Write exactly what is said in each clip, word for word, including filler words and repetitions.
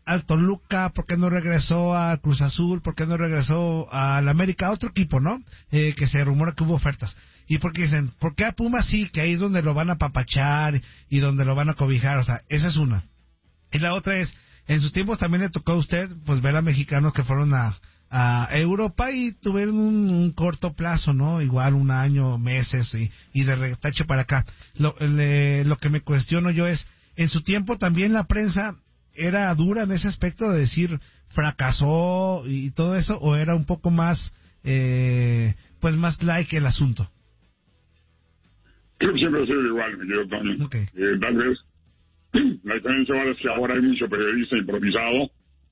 al Toluca? ¿Por qué no regresó a Cruz Azul? ¿Por qué no regresó al América? Otro equipo, ¿no? Eh, que se rumora que hubo ofertas. ¿Y por qué dicen? ¿Por qué a Pumas sí? Que ahí es donde lo van a apapachar y donde lo van a cobijar. O sea, esa es una. Y la otra es, en sus tiempos también le tocó a usted, pues, ver a mexicanos que fueron a, a Europa y tuvieron un, un corto plazo, ¿no? Igual un año, meses y, y de retache para acá. Lo, le, lo que me cuestiono yo es, en su tiempo también la prensa era dura en ese aspecto de decir fracasó y todo eso, o era un poco más, eh, pues más like el asunto. Creo que siempre ha sido igual, mi querido Tony. Okay. Eh, tal vez la diferencia ahora es que ahora hay mucho periodista improvisado.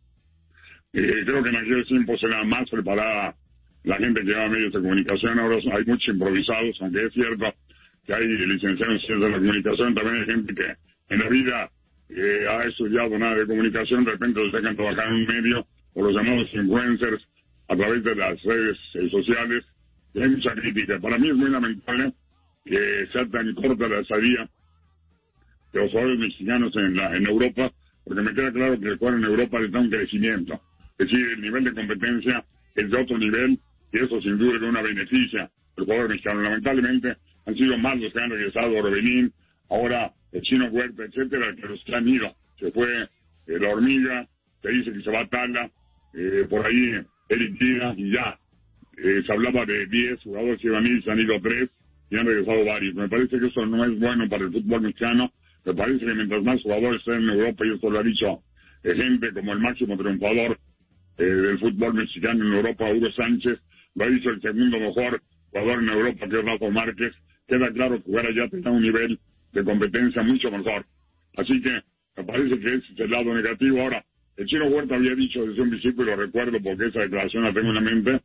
Eh, creo que en aquel tiempo se era más preparada la gente que lleva medios de comunicación. Ahora hay muchos improvisados, aunque es cierto que hay licenciados en ciencias de la comunicación. También hay gente que en la vida eh, ha estudiado nada de comunicación, de repente los dejan trabajar en un medio, o los llamados influencers, a través de las redes eh, sociales. Y hay mucha crítica. Para mí es muy lamentable que sea tan corta la estadía de los jugadores mexicanos en, la, en Europa, porque me queda claro que el jugador en Europa les da un crecimiento. Es decir, el nivel de competencia es de otro nivel, y eso sin duda que una beneficia al jugador mexicano. Lamentablemente han sido más los que han regresado, Orbelín, ahora el Chino Huerta, etcétera, que los que han ido. Se fue eh, la Hormiga, se dice que se va a Tala, eh, por ahí Eric Dina, y ya. Eh, se hablaba de diez jugadores que iban a ir, se han ido tres, y han regresado varios. Me parece que eso no es bueno para el fútbol mexicano. Me parece que mientras más jugadores estén en Europa, y esto lo ha dicho eh, gente como el máximo triunfador eh, del fútbol mexicano en Europa, Hugo Sánchez, lo ha dicho el segundo mejor jugador en Europa, que es Rafa Márquez, queda claro que jugar allá te da un nivel de competencia mucho mejor. Así que me parece que ese es el lado negativo. Ahora, el Chino Huerta había dicho desde un principio, y lo recuerdo porque esa declaración la tengo en la mente,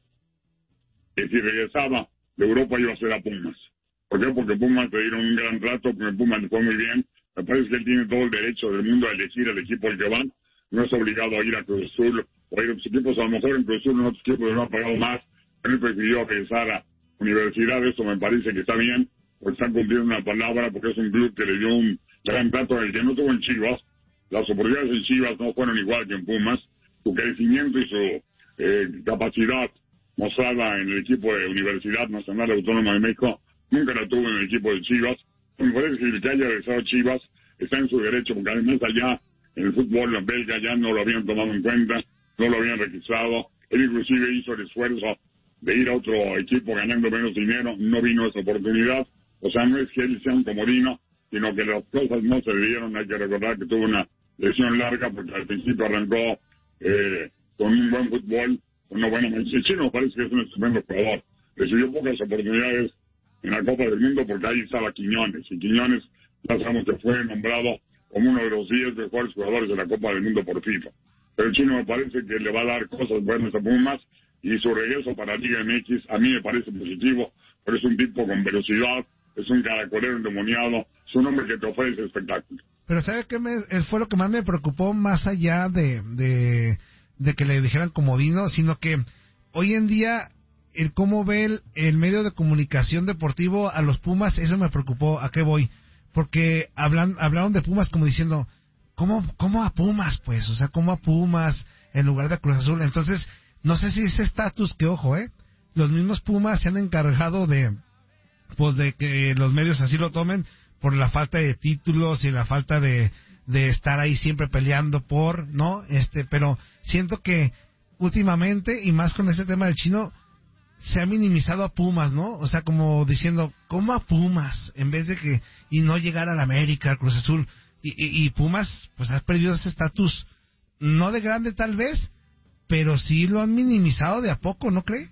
que si regresaba de Europa iba a ser a Pumas. ¿Por qué? Porque Pumas le dieron un gran trato, porque Pumas le fue muy bien. Me parece que él tiene todo el derecho del mundo a elegir el equipo al que va. No es obligado a ir a Cruz Azul o a ir a otros equipos. A lo mejor en Cruz Azul en otros equipos no ha pagado más. Él prefirió regresar a universidad. Eso me parece que está bien, porque están cumpliendo una palabra, porque es un club que le dio un gran trato al que no tuvo en Chivas. Las oportunidades en Chivas no fueron igual que en Pumas. Su crecimiento y su eh, capacidad mostrada en el equipo de Universidad Nacional Autónoma de México nunca la tuvo en el equipo de Chivas. Me parece que el que haya regresado a Chivas está en su derecho, porque además allá en el fútbol belga ya no lo habían tomado en cuenta, no lo habían registrado. Él inclusive hizo el esfuerzo de ir a otro equipo ganando menos dinero, no vino esa oportunidad. O sea, no es que él sea un comodino, sino que las cosas no se le dieron. Hay que recordar que tuvo una lesión larga, porque al principio arrancó eh, con un buen fútbol, con una buena... El Chino me parece que es un estupendo jugador. Recibió pocas oportunidades en la Copa del Mundo porque ahí estaba Quiñones, y Quiñones ya sabemos que fue nombrado como uno de los diez mejores jugadores de la Copa del Mundo por FIFA. Pero el Chino me parece que le va a dar cosas buenas a Pumas, y su regreso para Liga M X a mí me parece positivo, pero es un tipo con velocidad, es un caracolero endemoniado, es un hombre que te ofrece espectáculo. Pero ¿sabe qué me, fue lo que más me preocupó, más allá de, de, de que le dijeran comodino, sino que hoy en día el cómo ve el, el medio de comunicación deportivo a los Pumas? Eso me preocupó. ¿A qué voy? Porque hablan, hablaron de Pumas como diciendo, ¿cómo, cómo a Pumas, pues? O sea, ¿cómo a Pumas en lugar de Cruz Azul? Entonces, no sé si ese estatus, que ojo, ¿eh? Los mismos Pumas se han encargado de, pues, de que los medios así lo tomen por la falta de títulos y la falta de, de estar ahí siempre peleando por, ¿no? Este, pero siento que últimamente, y más con este tema del Chino, se ha minimizado a Pumas, ¿no? O sea, como diciendo, ¿cómo a Pumas? En vez de que, y no llegar a la América, al Cruz Azul. Y, y, y Pumas, pues ha perdido ese estatus, no de grande tal vez, pero sí lo han minimizado de a poco, ¿no cree?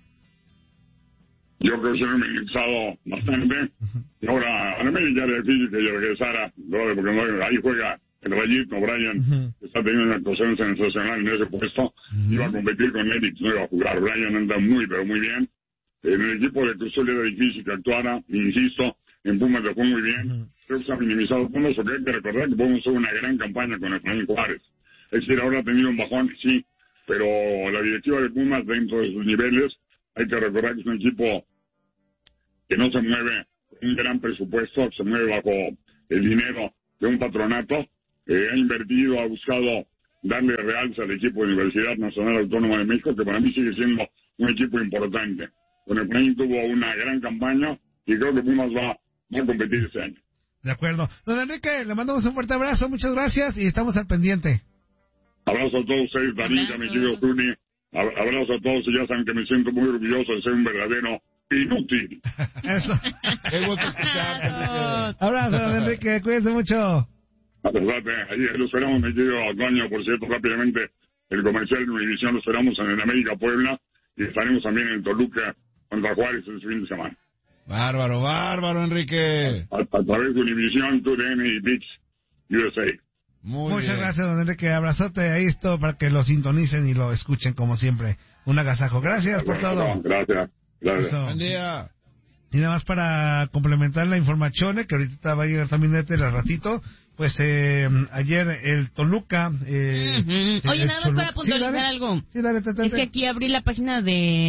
Yo creo que se lo han minimizado bastante. Uh-huh. Y ahora, a la América ya era difícil que yo regresara, porque no, ahí juega el Rayito, Brian, uh-huh. está teniendo una actuación sensacional en ese puesto. Uh-huh. Iba a competir con Eric, no iba a jugar. Brian anda muy, pero muy bien. En el equipo de Cruz Azul era difícil que actuara, insisto, en Pumas le fue muy bien. Uh-huh. Creo que se ha minimizado Pumas, porque hay que recordar que Pumas tuvo una gran campaña con Efraín Juárez. Es decir, ahora ha tenido un bajón, sí, pero la directiva de Pumas, dentro de sus niveles, hay que recordar que es un equipo que no se mueve un gran presupuesto, se mueve bajo el dinero de un patronato, eh, ha invertido, ha buscado darle realce al equipo de Universidad Nacional Autónoma de México, que para mí sigue siendo un equipo importante. Con Efraín tuvo una gran campaña y creo que Pumas va, va a competir este año. De acuerdo. Don Enrique, le mandamos un fuerte abrazo, muchas gracias y estamos al pendiente. Abrazo a todos ustedes, Darinka, mi querido Zuni. Abrazo a todos y ya saben que me siento muy orgulloso de ser un verdadero inútil. Eso. Qué gusto escucharte. Abrazo, don Enrique, cuídense mucho. Abrazote, ahí lo esperamos, mi querido Antonio, por cierto, rápidamente, el comercial de Univisión lo esperamos en el América Puebla y estaremos también en Toluca contra Juárez este fin de semana. Bárbaro, bárbaro, Enrique. A, a través de Univisión, T U D N y ViX U S A. Muy Muchas bien. gracias, don Enrique. Abrazote, ahí esto para que lo sintonicen y lo escuchen como siempre. Un agasajo. Gracias por todo. Gracias. Gracias. Eso. Buen día. Y nada más para complementar la información, que ahorita va a llegar también este al ratito, pues eh, ayer el Toluca... Eh, uh-huh. Oye, el nada más Cholu- para puntualizar sí, dale. algo. Sí, dale, te, te, Es que aquí abrí la página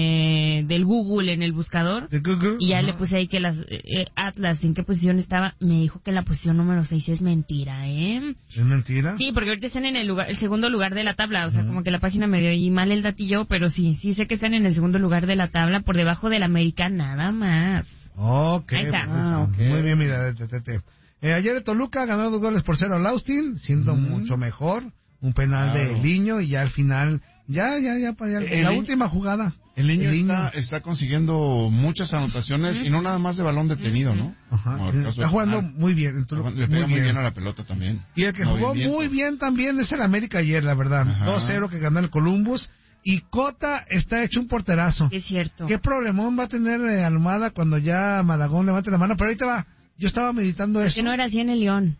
de del Google en el buscador de Google. y ya Ajá. le puse ahí que las eh, Atlas, ¿en qué posición estaba? Me dijo que la posición número seis es mentira, ¿eh? ¿Es mentira? Sí, porque ahorita están en el lugar, el segundo lugar de la tabla, o sea, como que la página me dio ahí mal el datillo, pero sí, sí sé que están en el segundo lugar de la tabla, por debajo del América nada más. Ok. Ahí está. Ah, ok. Muy bien, mira, te, te, te. Eh, ayer el Toluca ganó dos goles por cero al Austin, siendo Mm. mucho mejor. Un penal Claro. de Liño y ya al final, ya, ya, ya, para allá, El la Liño- última jugada. El niño, El está, está consiguiendo muchas anotaciones y no nada más de balón detenido, ¿no? Ajá. Como el caso Está de jugando Pinal. muy bien. el Está Toluca, jugando- Le pega muy muy bien bien. a la pelota también. Y el que jugó Movimiento. muy bien también es el América ayer, la verdad. Ajá. dos cero que ganó el Columbus. Y Cota está hecho un porterazo. Es cierto. ¿Qué problemón va a tener eh, Almada cuando ya Malagón levante la mano? Pero ahorita va. Yo estaba meditando eso. Que no era así en el León.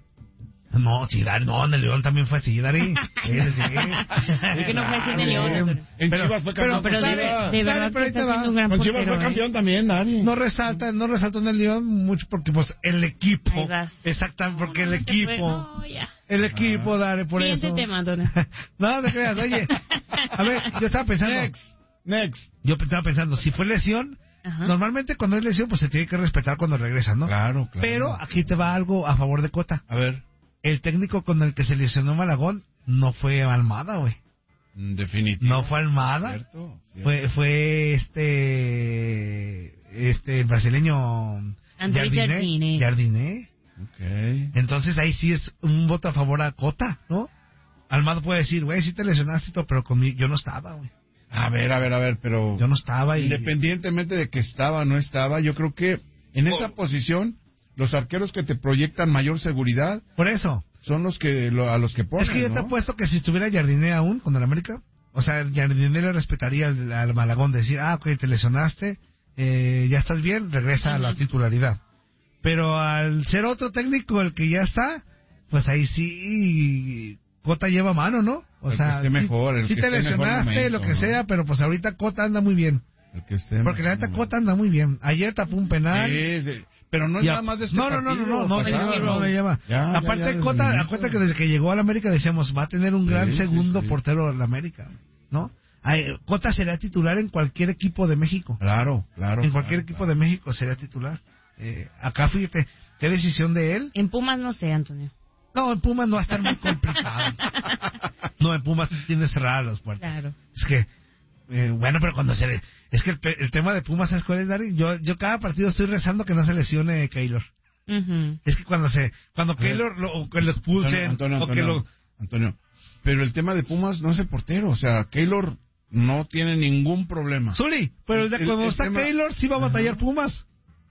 No, sí, Dari, no, en el León también fue así, Dari. Sí, sí, sí. Es que no fue así en el León, Antonio. En Pero- Chivas fue pero- campeón. Pero de, con de Chivas. Dale, verdad pero que ahí te está va. siendo un gran Con Chivas portero, fue ¿eh? campeón también, Dari. No resalta, no resaltó en el León mucho porque pues el equipo. Ahí vas. Exactamente, porque el No, no se fue. equipo. No, ya. El equipo, Dari, por Siguiente eso. tema, Antonio. No, no creas, oye. A ver, yo estaba pensando. Next. Next. Yo estaba pensando, si fue lesión, Ajá. normalmente cuando es lesión, pues se tiene que respetar cuando regresan, ¿no? Claro, claro. Pero aquí te va algo a favor de Cota. A ver, El técnico con el que se lesionó Malagón no fue Almada, güey. mm, definitivo. No fue Almada. Cierto, cierto. Fue, fue este, este, el brasileño André Jardine. Jardine. Ok. Entonces ahí sí es un voto a favor a Cota, ¿no? Almada puede decir, güey, sí te lesionaste, y todo, pero conmigo, yo no estaba, güey. A ver, a ver, a ver, pero... Yo no estaba y... Independientemente de que estaba o no estaba, yo creo que en esa Oh. posición, los arqueros que te proyectan mayor seguridad Por eso. son los que lo- a los que ponen, Es que yo te ¿no? apuesto que si estuviera Jardine aún con el América, o sea, Jardine le respetaría al, al Malagón, decir, ah, ok, te lesionaste, eh, ya estás bien, regresa a la titularidad. Pero al ser otro técnico el que ya está, pues ahí sí Cota lleva mano, ¿no? O El sea, que esté sí- mejor, el sí que te esté en mejor lesionaste, momento, lo que ¿no? sea, pero pues ahorita Cota anda muy bien. El que esté en Porque la mejor neta momento. Cota anda muy bien. Ayer tapó un penal. Sí, sí. Pero no es Y a- nada más de este no, no, no, no, no, no, me pasado. lleva, no me lleva. Ya, ya, Aparte, ya, desde Cota, el inicio. acuérdate que desde que llegó a la América decíamos, va a tener un Sí, gran sí, segundo sí. portero de la América, ¿no? Ay, Cota sería titular en cualquier equipo de México. Claro, claro. En cualquier claro, equipo claro. de México sería titular. Eh, acá, fíjate, qué decisión de él. En Pumas no sé, Antonio. No, en Pumas no va a estar muy complicado. No, en Pumas tiene cerradas las puertas. Claro. Es que, eh, bueno, pero cuando se le... Es que el, pe- el tema de Pumas, ¿sabes cuál es, Dari? Yo, yo cada partido estoy rezando que no se lesione Keylor. Ujú. Es que cuando se... Cuando A ver. Keylor lo, o que lo expulsen, Antonio, Antonio, o que Antonio, lo... Antonio, pero el tema de Pumas no es el portero, o sea, Keylor no tiene ningún problema. Zuli, pero el de El- cuando el está tema- Keylor sí va a batallar Ajá. Pumas.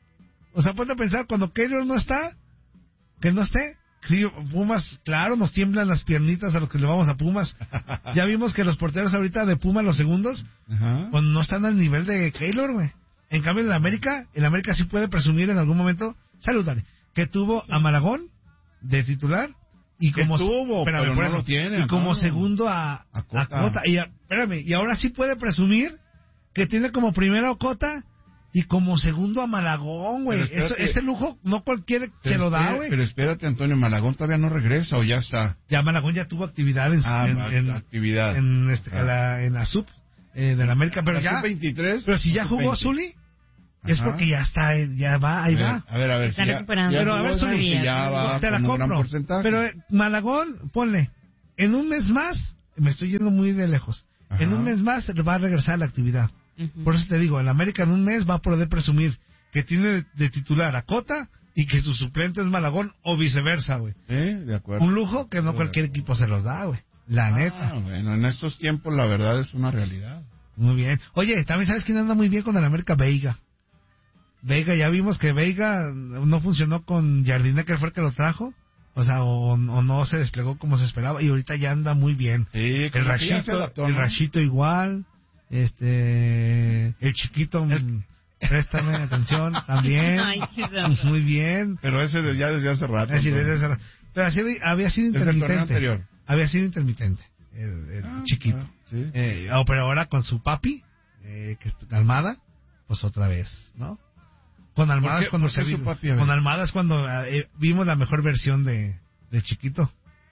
O sea, ponte a pensar, cuando Keylor no está, que no esté, Cleo- Pumas, claro, nos tiemblan las piernitas a los que le vamos a Pumas. Ya vimos que los porteros ahorita de Pumas, los segundos, Ajá. pues no están al nivel de Keylor, güey. En cambio, en la América, el América sí puede presumir en algún momento, saludar, que tuvo a Malagón de titular y Que como tuvo, espérame, pero por no eso, lo tiene, y como claro. segundo a, A a Cota. Cota. Y, a- espérame, y ahora sí puede presumir que tiene como primero a Cota y como segundo a Malagón, güey. Pero Eso, espérate. ese lujo no cualquiera se Pero lo da, espera- güey. Pero espérate, Antonio, Malagón todavía no regresa o ya está. Ya Malagón ya tuvo actividad en, Ah, en, va- en- actividad. en, este, Ah. la, en la sub eh, de la América, pero ¿La ya, sub veintitrés? pero si ya ¿La jugó sub veinte? Zuli, es Ajá. porque ya está, eh, ya va, ahí A ver, va. A ver, a ver. Está si ya- recuperando. ya Pero a ver, jugó, Zuli, y ya va te la con un gran compro. porcentaje. Pero eh, Malagón, ponle, en un mes más, me estoy yendo muy de lejos. Ajá. En un mes más va a regresar a la actividad. Uh-huh. Por eso te digo, el América en un mes va a poder presumir que tiene de titular a Cota y que su suplente es Malagón o viceversa, güey. ¿Eh? De acuerdo. Un lujo que no cualquier equipo se los da, güey. La ah, neta. Bueno, en estos tiempos la verdad es una realidad. Muy bien. Oye, también sabes quién anda muy bien con el América, Veiga. Veiga, ya vimos que Veiga no funcionó con Jardine, que fue el que lo trajo. O sea, o, o no se desplegó como se esperaba. Y ahorita ya anda muy bien. Sí, el Rachito, adaptó, el ¿no? Rachito igual. Este, el chiquito, el... préstame atención también. Ay, muy bien. Pero ese de, ya desde hace rato. Es decir, desde hace rato. Pero así había sido intermitente. Había sido intermitente. El, el ah, chiquito. Ah, sí. eh, oh, pero ahora con su papi, eh, que Almada, pues otra vez, ¿no? Con Almada es cuando se vio. Con Almada es cuando eh, vimos la mejor versión de, de chiquito.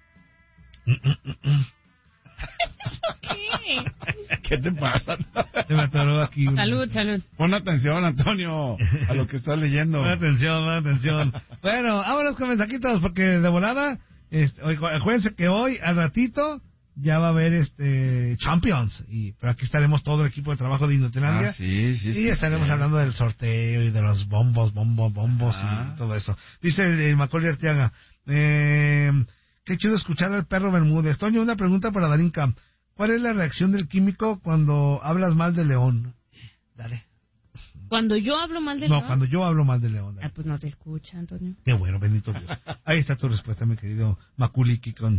¿Qué? ¿Qué te pasa? Se me atoró aquí. Salud, salud. Pon atención, Antonio, a lo que estás leyendo. Pon atención, pon atención. Bueno, vámonos con mensajitos, porque de volada, este, acuérdense que hoy, al ratito, ya va a haber este Champions. Y, pero aquí estaremos todo el equipo de trabajo de Inutilandia. Ah, sí, sí, sí. Y estaremos sí. hablando del sorteo y de los bombos, bombos, bombos ah. y todo eso. Dice el, el Macaulay Arteaga, eh... qué chido escuchar al perro Bermúdez. Toño, una pregunta para Darinka. ¿Cuál es la reacción del químico cuando hablas mal de León? Dale. ¿Cuando yo hablo mal de no, León? No, cuando yo hablo mal de León. Dale. Ah, pues no te escucha, Antonio. Qué bueno, bendito Dios. Ahí está tu respuesta, mi querido Maculiki con...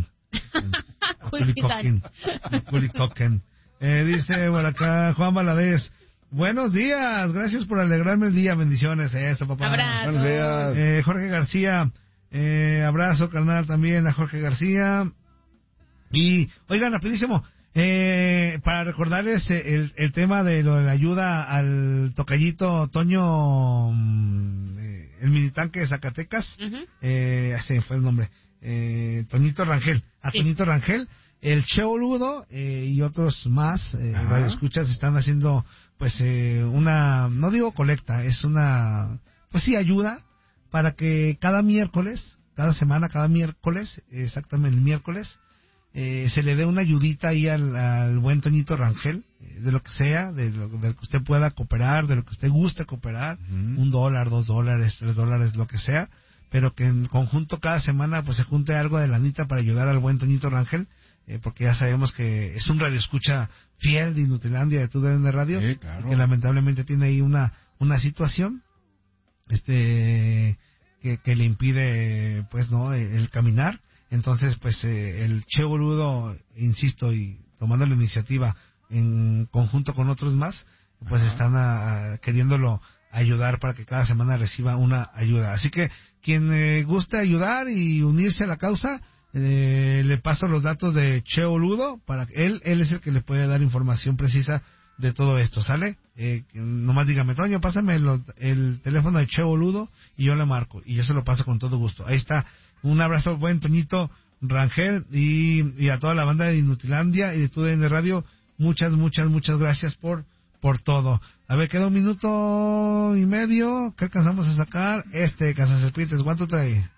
Maculiki Coquen. Eh, dice por acá Juan Valadez. Buenos días, gracias por alegrarme el día. Bendiciones, eso, papá. Abrazo. Buenos días. Eh, Jorge García. Eh, abrazo carnal también a Jorge García. Y oigan, rapidísimo, eh, para recordarles el, el tema de lo de la ayuda al tocallito Toño, eh, el minitanque de Zacatecas. Uh-huh. eh, ese fue el nombre, eh, Toñito Rangel, a sí. Toñito Rangel, el Cheo Ludo eh, y otros más eh, radioescuchas están haciendo pues eh, una, no digo colecta, es una, pues sí, ayuda para que cada miércoles, cada semana, cada miércoles, exactamente el miércoles, eh, se le dé una ayudita ahí al, al buen Toñito Rangel, eh, de lo que sea, de lo, de lo que usted pueda cooperar, de lo que usted guste cooperar, uh-huh. un dólar, dos dólares, tres dólares, lo que sea, pero que en conjunto cada semana pues se junte algo de lanita para ayudar al buen Toñito Rangel, eh, porque ya sabemos que es un radioescucha fiel de Inutilandia, de Tu D N Radio, sí, claro. y que lamentablemente tiene ahí una, una situación este que, que le impide pues no el, el caminar. Entonces pues eh, el Che Boludo, insisto, y tomando la iniciativa en conjunto con otros más, pues Ajá. están a, a, queriéndolo ayudar para que cada semana reciba una ayuda. Así que quien eh, guste ayudar y unirse a la causa, eh, le paso los datos de Che Boludo para que él él es el que le puede dar información precisa de todo esto, ¿sale? Eh, nomás dígame, Toño, pásame lo, el teléfono de Che Boludo y yo le marco, y yo se lo paso con todo gusto. Ahí está, un abrazo buen Toñito Rangel y, y a toda la banda de Inutilandia y de Tu D N Radio, muchas, muchas, muchas gracias por por todo. A ver, queda un minuto y medio, ¿qué alcanzamos a sacar? Este, Cazaserpientes, ¿cuánto trae?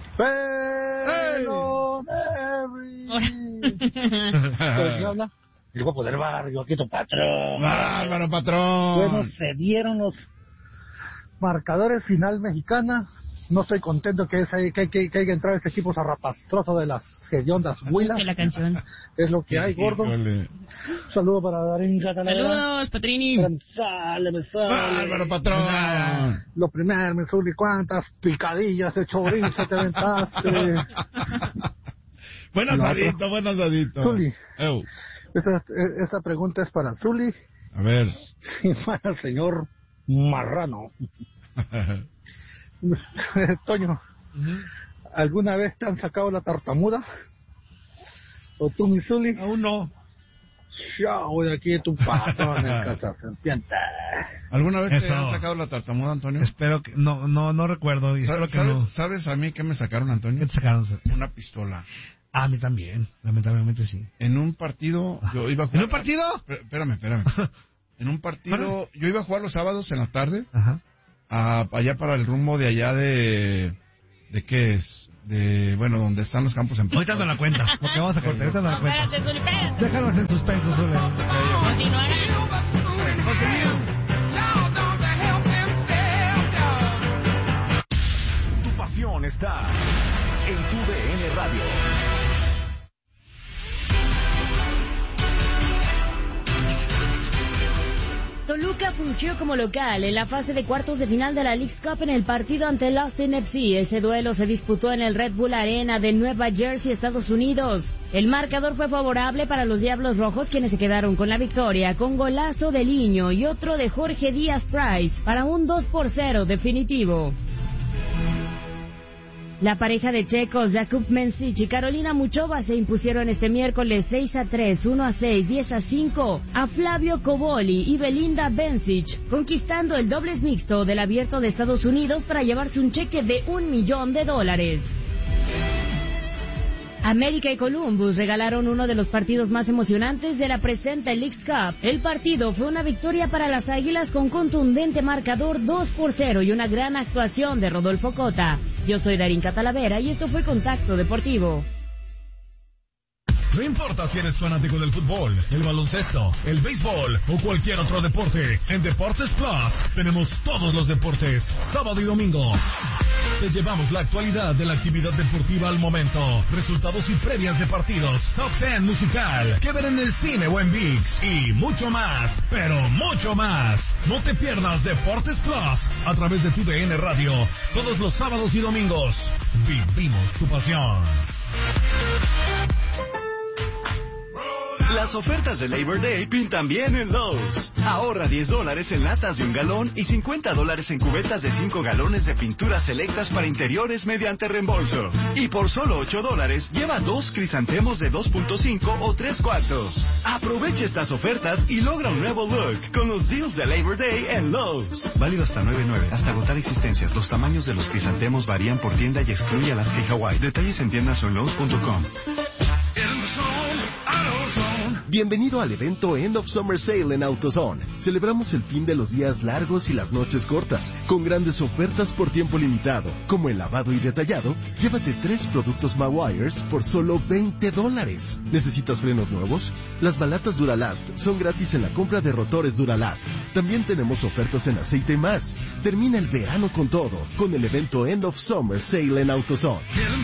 ¡Pero Mary! ¿Qué habla? El guapo del barrio, aquí tu patrón. ¡Bárbaro, patrón! Bueno, se dieron los marcadores final mexicana. No estoy contento que, es, que, que, que haya entrado este equipo zarrapastroso de las hediondas huilas. La canción. Es lo que hay, gordo. Un saludo para Darín Catalera. Saludos, Patrini. Me sale, me sale. ¡Bárbaro, patrón! Lo primero, me subí cuántas picadillas de chorizo te aventaste. Buen asadito, buen asadito. Zuli. Esta, esta pregunta es para Zuli. A ver. Y para el señor Marrano. Toño, uh-huh. ¿alguna vez te han sacado la tartamuda? ¿O tú, mi Zuli? Aún no. Ya voy de aquí de tu patrón en casa serpiente. ¿Alguna vez Eso. te han sacado la tartamuda, Antonio? Espero que no, no, no recuerdo. Y espero que ¿Sabes, no. ¿Sabes a mí qué me sacaron, Antonio? ¿Qué te sacaron? Una pistola. Ah, a mí también, lamentablemente sí. En un partido, yo iba a jugar. ¿En un partido? Espérame, espérame. En un partido, yo iba a jugar los sábados en la tarde. Ajá. A, allá para el rumbo de allá de ¿De qué es? De, bueno, donde están los campos en... Ahorita no la cuenta, porque vamos a cortar, ahorita no la cuenta. Espérate, Zuli, espérate. Déjanos en suspenso, Zuli. Continuará. Tu pasión está en tu D N Radio. Toluca fungió como local en la fase de cuartos de final de la Leagues Cup en el partido ante el Austin F C. Ese duelo se disputó en el Red Bull Arena de Nueva Jersey, Estados Unidos. El marcador fue favorable para los Diablos Rojos, quienes se quedaron con la victoria, con golazo de Liño y otro de Jorge Díaz Price, para un dos por cero definitivo. La pareja de checos Jakub Mensich y Carolina Muchova se impusieron este miércoles seis a tres, uno a seis, diez a cinco a Flavio Coboli y Belinda Bencic, conquistando el dobles mixto del Abierto de Estados Unidos para llevarse un cheque de un millón de dólares. América y Columbus regalaron uno de los partidos más emocionantes de la presente Leagues Cup. El partido fue una victoria para las Águilas con contundente marcador dos por cero y una gran actuación de Rodolfo Cota. Yo soy Darín Catalavera y esto fue Contacto Deportivo. No importa si eres fanático del fútbol, el baloncesto, el béisbol o cualquier otro deporte, en Deportes Plus tenemos todos los deportes, sábado y domingo. Te llevamos la actualidad de la actividad deportiva al momento, resultados y previas de partidos, top ten musical, que ver en el cine o en ViX y mucho más, pero mucho más. No te pierdas Deportes Plus a través de tu D N Radio, todos los sábados y domingos. Vivimos tu pasión. Las ofertas de Labor Day pintan bien en Lowe's. Ahorra diez dólares en latas de un galón y cincuenta dólares en cubetas de cinco galones de pinturas selectas para interiores mediante reembolso. Y por solo ocho dólares, lleva dos crisantemos de dos punto cinco o tres cuartos. Aprovecha estas ofertas y logra un nuevo look con los deals de Labor Day en Lowe's. Válido hasta nueve nueve, hasta agotar existencias. Los tamaños de los crisantemos varían por tienda y excluye Alaska y Hawái. Detalles en tiendas o en Lowe's punto com. Bienvenido al evento End of Summer Sale en AutoZone. Celebramos el fin de los días largos y las noches cortas, con grandes ofertas por tiempo limitado, como el lavado y detallado. Llévate tres productos Mawires por solo veinte dólares. ¿Necesitas frenos nuevos? Las balatas Duralast son gratis en la compra de rotores Duralast. También tenemos ofertas en aceite y más. Termina el verano con todo, con el evento End of Summer Sale en AutoZone.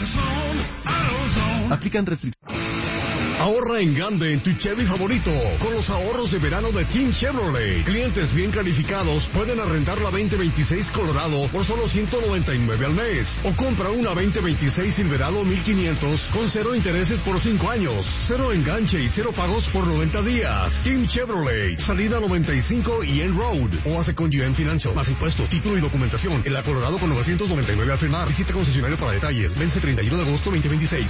Aplican restricciones. Ahorra en grande en tu Chevy favorito con los ahorros de verano de Team Chevrolet. Clientes bien calificados pueden arrendar la veinte veintiséis Colorado por solo ciento noventa y nueve al mes. O compra una veinte veintiséis Silverado mil quinientos con cero intereses por cinco años, cero enganche y cero pagos por noventa días. Team Chevrolet, salida noventa y cinco y End Road. O hace con G M Financial. Más impuestos, título y documentación. En la Colorado con novecientos noventa y nueve al frenar. Visita concesionario para detalles. Vence treinta y uno de agosto veinte veintiséis.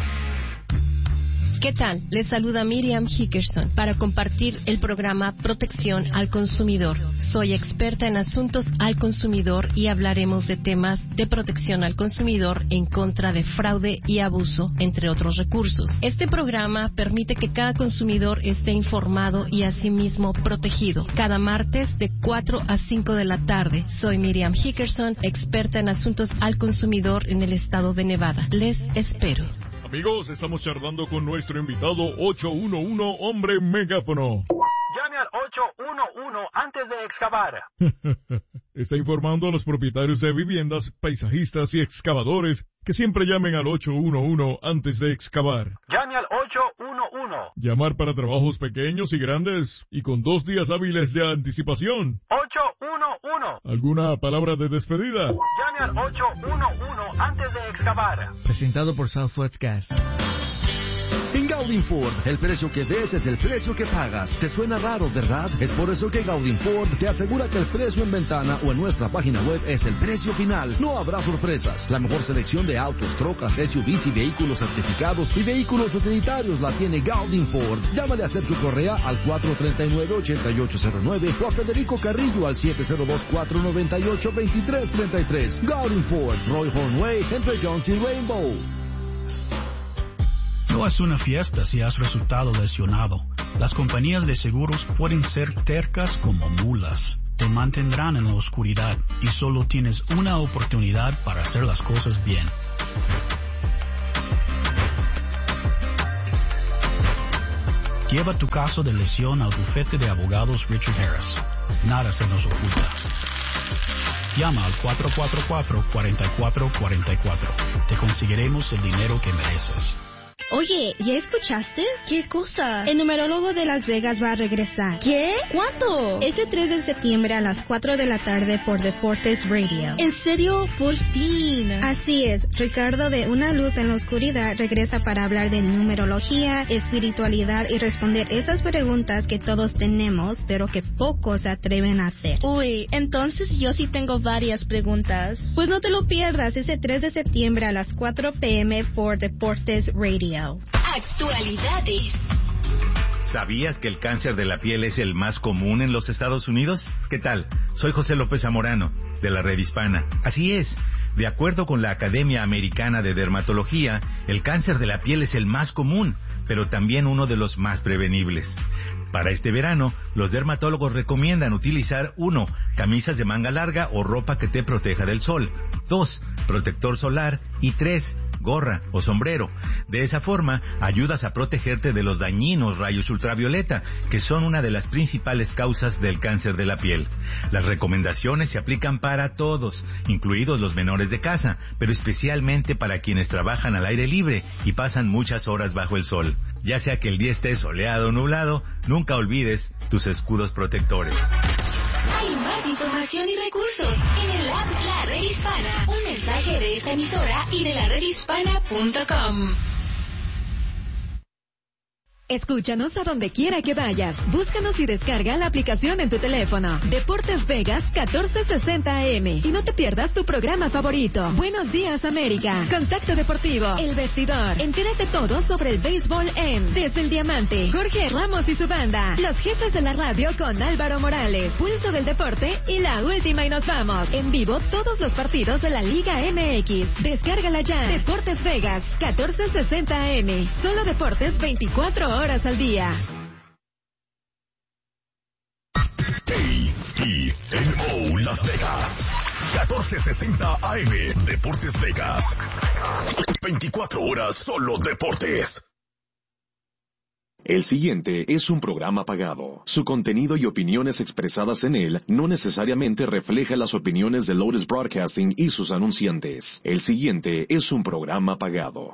¿Qué tal? Les saluda Miriam Hickerson para compartir el programa Protección al Consumidor. Soy experta en asuntos al consumidor y hablaremos de temas de protección al consumidor en contra de fraude y abuso, entre otros recursos. Este programa permite que cada consumidor esté informado y asimismo protegido. Cada martes de cuatro a cinco de la tarde. Soy Miriam Hickerson, experta en asuntos al consumidor en el estado de Nevada. Les espero. Amigos, estamos charlando con nuestro invitado ocho uno uno, hombre megáfono. Llame al ocho uno uno antes de excavar. Está informando a los propietarios de viviendas, paisajistas y excavadores que siempre llamen al ocho uno uno antes de excavar. Llame al ocho uno uno. Llamar para trabajos pequeños y grandes y con dos días hábiles de anticipación. ocho uno uno. ¿Alguna palabra de despedida? Llame al ocho uno uno antes de excavar. Presentado por Southwest Gas. En Gaudin Ford, el precio que des es el precio que pagas. ¿Te suena raro, verdad? Es por eso que Gaudin Ford te asegura que el precio en ventana o en nuestra página web es el precio final. No habrá sorpresas. La mejor selección de autos, trocas, S U Vs y vehículos certificados y vehículos utilitarios la tiene Gaudin Ford. Llámale a Sergio Correa al cuatro tres nueve, ocho ocho cero nueve o a Federico Carrillo al siete cero dos, cuatro nueve ocho, dos tres tres tres. Gaudin Ford, Roy Hornway, entre Jones y Rainbow. No es una fiesta si has resultado lesionado. Las compañías de seguros pueden ser tercas como mulas. te mantendrán en la oscuridad y solo tienes una oportunidad para hacer las cosas bien. Lleva tu caso de lesión al bufete de abogados Richard Harris. Nada se nos oculta. Llama al cuatro cuatro cuatro, cuatro cuatro cuatro cuatro. Te conseguiremos el dinero que mereces. Oye, ¿ya escuchaste? ¿Qué cosa? El numerólogo de Las Vegas va a regresar. ¿Qué? ¿Cuándo? Ese tres de septiembre a las cuatro de la tarde por Deportes Radio. ¿En serio? Por fin. Así es. Ricardo de Una Luz en la Oscuridad regresa para hablar de numerología, espiritualidad y responder esas preguntas que todos tenemos, pero que pocos se atreven a hacer. Uy, entonces yo sí tengo varias preguntas. Pues no te lo pierdas ese tres de septiembre a las cuatro p.m. por Deportes Radio. Actualidades. ¿Sabías que el cáncer de la piel es el más común en los Estados Unidos? ¿Qué tal? Soy José López Zamorano, de la Red Hispana. Así es. De acuerdo con la Academia Americana de Dermatología, el cáncer de la piel es el más común, pero también uno de los más prevenibles. Para este verano, los dermatólogos recomiendan utilizar uno, camisas de manga larga o ropa que te proteja del sol. dos, protector solar. Y tres, gorra o sombrero. De esa forma, ayudas a protegerte de los dañinos rayos ultravioleta, que son una de las principales causas del cáncer de la piel. Las recomendaciones se aplican para todos, incluidos los menores de casa, pero especialmente para quienes trabajan al aire libre y pasan muchas horas bajo el sol. Ya sea que el día esté soleado o nublado, nunca olvides tus escudos protectores. Hay más información y recursos en el app La Red Hispana. Un mensaje de esta emisora y de la red hispana punto com. Escúchanos a donde quiera que vayas. Búscanos y descarga la aplicación en tu teléfono. Deportes Vegas catorce sesenta A M. Y no te pierdas tu programa favorito. Buenos días, América. Contacto Deportivo. El Vestidor. Entérate todo sobre el béisbol en Desde el Diamante. Jorge Ramos y su banda. Los jefes de la radio con Álvaro Morales. Pulso del Deporte y la última y nos vamos. En vivo todos los partidos de la Liga M X. Descárgala ya. Deportes Vegas catorce sesenta A M. Solo deportes veinticuatro horas. horas al día. A E N O Las Vegas. catorce sesenta A M. Deportes Vegas. veinticuatro horas solo deportes. El siguiente es un programa pagado. Su contenido y opiniones expresadas en él no necesariamente refleja las opiniones de Lotus Broadcasting y sus anunciantes. El siguiente es un programa pagado.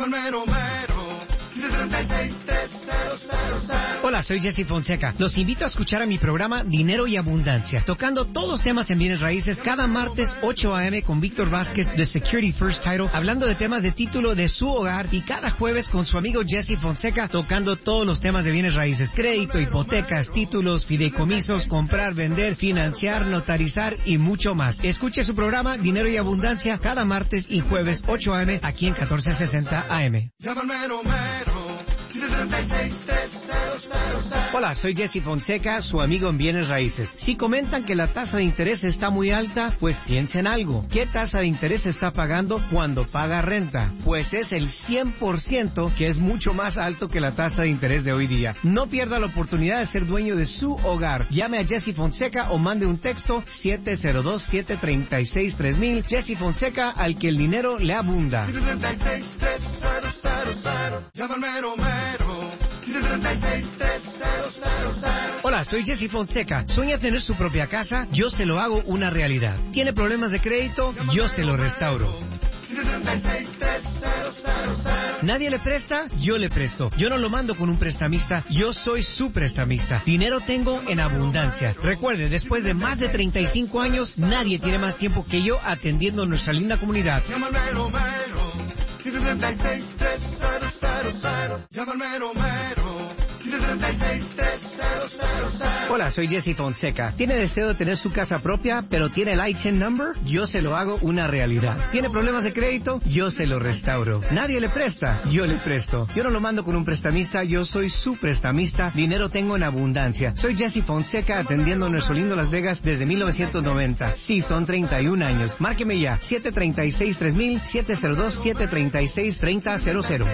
Hola, soy Jesse Fonseca. Los invito a escuchar a mi programa Dinero y Abundancia, tocando todos los temas en bienes raíces cada martes ocho a eme con Víctor Vázquez de Security First Title, hablando de temas de título de su hogar, y cada jueves con su amigo Jesse Fonseca tocando todos los temas de bienes raíces: crédito, hipotecas, títulos, fideicomisos, comprar, vender, financiar, notarizar y mucho más. Escuche su programa Dinero y Abundancia cada martes y jueves ocho a eme aquí en catorce sesenta A M. Hola, soy Jesse Fonseca, su amigo en bienes raíces. Si comentan que la tasa de interés está muy alta, pues piensen algo. ¿Qué tasa de interés está pagando cuando paga renta? Pues es el cien por ciento, que es mucho más alto que la tasa de interés de hoy día. No pierda la oportunidad de ser dueño de su hogar. Llame a Jesse Fonseca o mande un texto siete cero dos, siete tres seis, tres mil. Jesse Fonseca, al que el dinero le abunda. Hola, soy Jesse Fonseca. ¿Sueña tener su propia casa? Yo se lo hago una realidad. ¿Tiene problemas de crédito? Yo se lo restauro. ¿Nadie le presta? Yo le presto. Yo no lo mando con un prestamista, yo soy su prestamista. Dinero tengo en abundancia. Recuerde, después de más de treinta y cinco años, nadie tiene más tiempo que yo atendiendo nuestra linda comunidad. Hola, soy Jesse Fonseca. ¿Tiene deseo de tener su casa propia, pero tiene el I T I N number? Yo se lo hago una realidad. ¿Tiene problemas de crédito? Yo se lo restauro. ¿Nadie le presta? Yo le presto. Yo no lo mando con un prestamista, yo soy su prestamista. Dinero tengo en abundancia. Soy Jesse Fonseca, atendiendo nuestro lindo Las Vegas desde mil novecientos noventa. Sí, son treinta y un años. Márqueme ya. siete tres seis, tres mil, siete cero dos, siete tres seis, tres cero cero cero.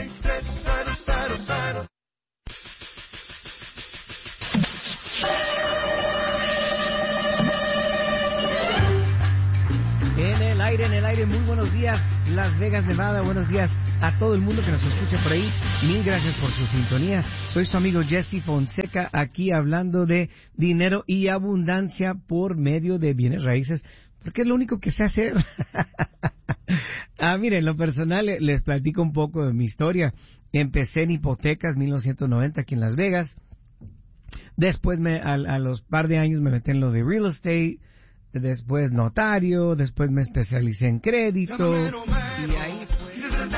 aire, en el aire. Muy buenos días, Las Vegas, Nevada. Buenos días a todo el mundo que nos escucha por ahí. Mil gracias por su sintonía. Soy su amigo Jesse Fonseca, aquí hablando de dinero y abundancia por medio de bienes raíces, porque es lo único que sé hacer. Ah, miren, en lo personal les platico un poco de mi historia. Empecé en hipotecas mil novecientos noventa aquí en Las Vegas. Después, me, a, a los par de años, me metí en lo de real estate. Después notario. Después me especialicé en crédito. Y ahí fue...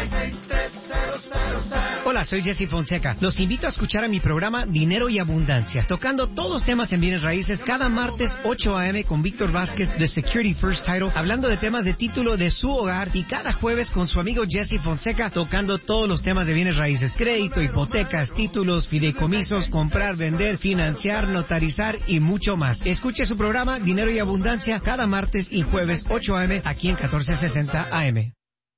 Hola, soy Jesse Fonseca. Los invito a escuchar a mi programa Dinero y Abundancia, tocando todos los temas en bienes raíces cada martes ocho a eme con Víctor Vázquez de Security First Title, hablando de temas de título de su hogar, y cada jueves con su amigo Jesse Fonseca, tocando todos los temas de bienes raíces: crédito, hipotecas, títulos, fideicomisos, comprar, vender, financiar, notarizar y mucho más. Escuche su programa Dinero y Abundancia cada martes y jueves ocho a eme aquí en catorce sesenta A M.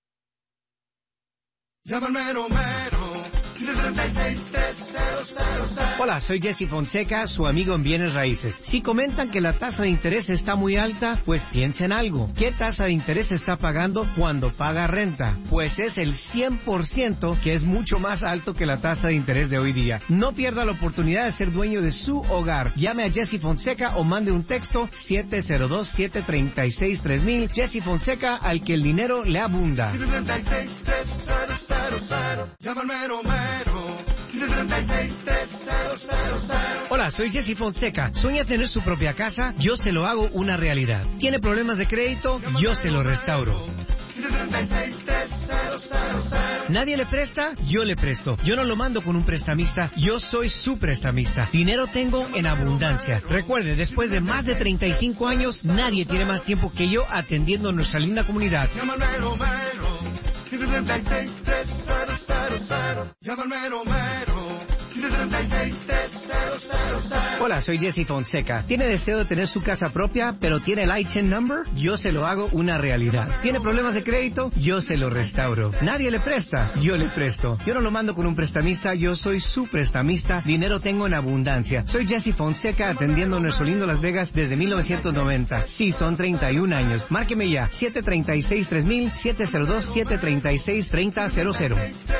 Llama al mero mero, siete tres seis, tres cero cero cero. Hola, soy Jesse Fonseca, su amigo en bienes raíces. Si comentan que la tasa de interés está muy alta, pues piensen algo. ¿Qué tasa de interés está pagando cuando paga renta? Pues es el cien por ciento, que es mucho más alto que la tasa de interés de hoy día. No pierda la oportunidad de ser dueño de su hogar. Llame a Jesse Fonseca o mande un texto siete cero dos, siete tres seis, tres mil. Jesse Fonseca, al que el dinero le abunda. siete tres seis, tres cero cero cero. Llama al mero mero. siete tres seis, tres cero cero cero. Hola, soy Jesse Fonseca. ¿Sueña tener su propia casa? Yo se lo hago una realidad. ¿Tiene problemas de crédito? Yo se lo restauro. siete tres seis, tres cero cero cero. ¿Nadie le presta? Yo le presto. Yo no lo mando con un prestamista, yo soy su prestamista. Dinero tengo en abundancia. Recuerde, después de más de treinta y cinco años, nadie tiene más tiempo que yo atendiendo a nuestra linda comunidad. Llama al mero mero, siete tres seis, tres cero cero cero. Llama al mero mero, siete tres seis, tres cero cero cero. Hola, soy Jesse Fonseca. ¿Tiene deseo de tener su casa propia, pero tiene el I T I N number? Yo se lo hago una realidad. ¿Tiene problemas de crédito? Yo se lo restauro. ¿Nadie le presta? Yo le presto. Yo no lo mando con un prestamista, yo soy su prestamista. Dinero tengo en abundancia. Soy Jesse Fonseca, atendiendo a nuestro lindo Las Vegas desde mil novecientos noventa. Sí, son treinta y un años. Márqueme ya, siete tres seis, tres mil, siete cero dos, siete tres seis, tres cero cero cero.